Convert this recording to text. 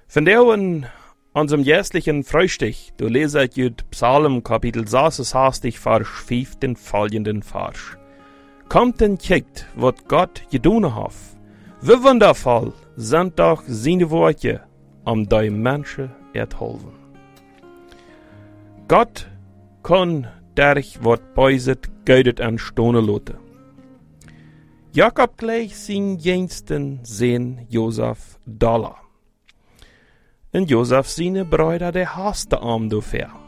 Von der in unserem jährlichen Frühstück, du leset jüd Psalm Kapitel 66, Vers 5 den folgenden Vers. Kommt und kijkt, wat Gott gedaan hat. Wie wundervoll sind doch seine Worte, die Menschen erhelfen. Gott kann durch wat beiset geudet an Stone loten. Jakob gleich sein jüngsten Sohn Josef Dollar. Und Josef seine Brüder der hasste am dafür.